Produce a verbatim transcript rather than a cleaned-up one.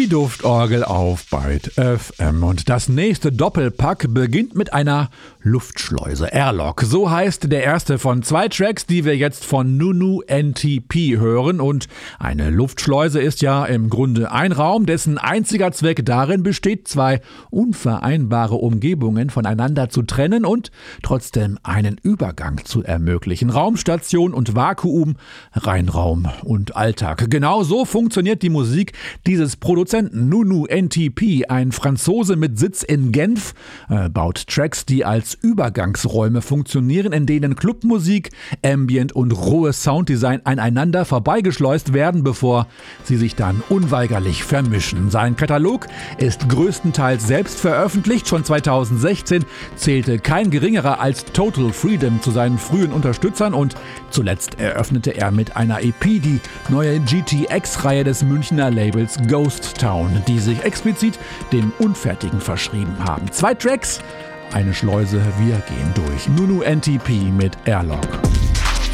Die Duftorgel auf Byte F M. Und das nächste Doppelpack beginnt mit einer Luftschleuse. Airlock, so heißt der erste von zwei Tracks, die wir jetzt von Nunu N T P hören. Und eine Luftschleuse ist ja im Grunde ein Raum, dessen einziger Zweck darin besteht, zwei unvereinbare Umgebungen voneinander zu trennen und trotzdem einen Übergang zu ermöglichen. Raumstation und Vakuum, Reinraum und Alltag. Genau so funktioniert die Musik dieses Produzenten Nunu N T P, ein Franzose mit Sitz in Genf, äh, baut Tracks, die als Übergangsräume funktionieren, in denen Clubmusik, Ambient und rohes Sounddesign aneinander vorbeigeschleust werden, bevor sie sich dann unweigerlich vermischen. Sein Katalog ist größtenteils selbst veröffentlicht. Schon zweitausendsechzehn zählte kein geringerer als Total Freedom zu seinen frühen Unterstützern und zuletzt eröffnete er mit einer E P die neue G T X-Reihe des Münchner Labels Ghost Town, die sich explizit dem Unfertigen verschrieben haben. Zwei Tracks, eine Schleuse, wir gehen durch. Nunu N T P mit Airlock.